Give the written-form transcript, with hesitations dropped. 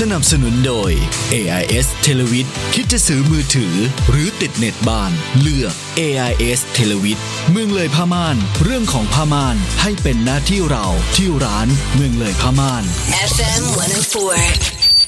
สนับสนุนโดย AIS Televid คิดจะซื้อมือถือหรือติดเน็ตบ้านเลือก AIS Televid เมืองเลยผ้าม่านเรื่องของผ้าม่านให้เป็นหน้าที่เราที่ร้านเมืองเลยผ้าม่าน FM 104